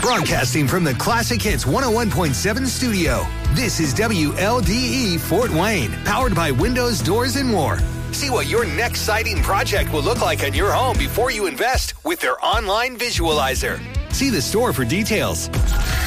Broadcasting from the Classic Hits 101.7 studio, this is WLDE Fort Wayne, powered by Windows, Doors, and more. See what your next siding project will look like in your home before you invest with their online visualizer. See the store for details.